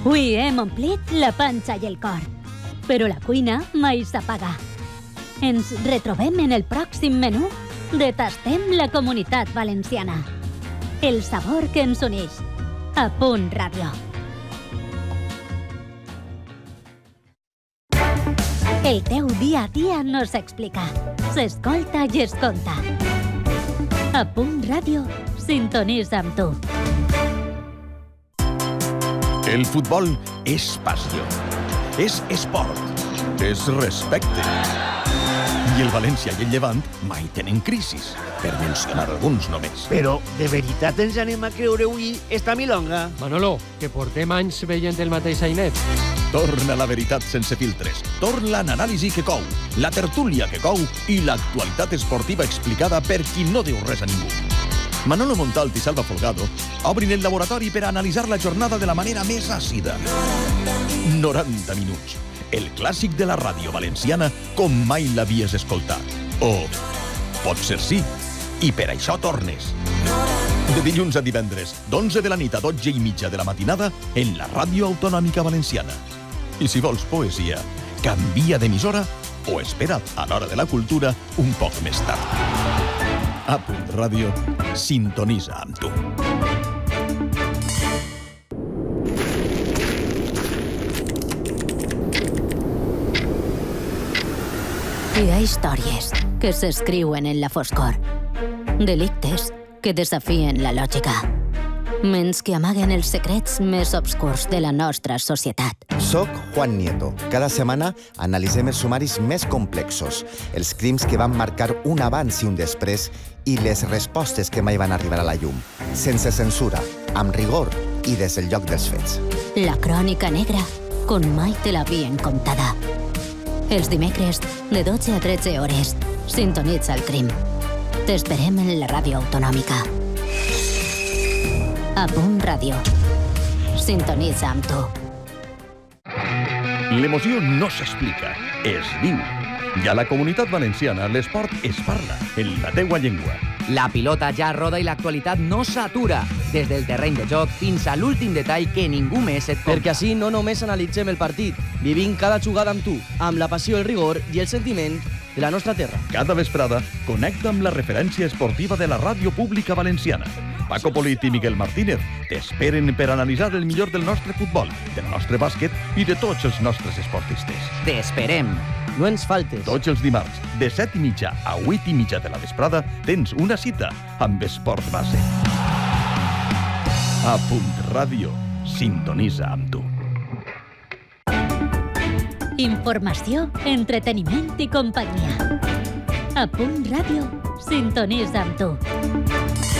Avui hem omplit la panxa i el cor, però la cuina mai s'apaga. Ens retrobem en el pròxim menú de Tastem la Comunitat Valenciana. El sabor que ens uneix. A Punt Ràdio. El teu dia a dia no s'explica, s'escolta i es conta. A Punt Ràdio, sintonitza amb tu. El futbol és passió, és esport, és respecte. I el València i el Llevant mai tenen crisis, per mencionar alguns només. Però de veritat ens anem a creure avui esta milonga? Manolo, que portem anys veient el mateix Ainet. Torna la veritat sense filtres, torna l'anàlisi que cou, la tertúlia que cou i l'actualitat esportiva explicada per qui no diu res a ningú. Manolo Montalt i Salva Folgado obrin el laboratori per a analitzar la jornada de la manera més àcida. 90 minuts. El clàssic de la ràdio valenciana com mai l'havies escoltat. O potser sí, i per això tornes. De dilluns a divendres, d'11 de la nit a 12:30 de la matinada, en la ràdio autonòmica valenciana. I si vols poesia, canvia d'emissora o espera't a l'hora de la cultura un poc més tard. A Punt Ràdio, sintonitza amb tu. Hi ha històries que s'escriuen en la foscor. Delictes que desafien la lògica. Ments que amaguen els secrets més obscurs de la nostra societat. Soc Juan Nieto. Cada setmana analitzem els sumaris més complexos, els crims que van marcar un abans i un després i les respostes que mai van arribar a la llum. Sense censura, amb rigor i des del lloc dels fets. La crònica negra, com mai te l'havien contada. Els dimecres, de 12 a 13 hores, sintonitza el crim. T'esperem en la ràdio autonòmica. A Punt Ràdio. Sintonitza amb tu. L'emoció no s'explica, es viu. I a la Comunitat Valenciana l'esport es parla en la teua llengua. La pilota ja roda i l'actualitat no s'atura, des del terreny de joc fins a l'últim detall que ningú més et conta. Perquè així no només analitzem el partit, vivim cada jugada amb tu, amb la passió, el rigor i el sentiment de la nostra terra. Cada vesprada, connecta amb la referència esportiva de la ràdio pública valenciana. Paco Polit i Miguel Martínez t'esperen per analitzar el millor del nostre futbol, del nostre bàsquet i de tots els nostres esportistes. T'esperem. No ens faltes. Tots els dimarts, de 7:30 a 8:30 de la vesprada, tens una cita amb Esport Base. A Punt Ràdio, sintonitza amb tu. Informació, entreteniment i companyia. A Punt Ràdio, sintonitza amb tu.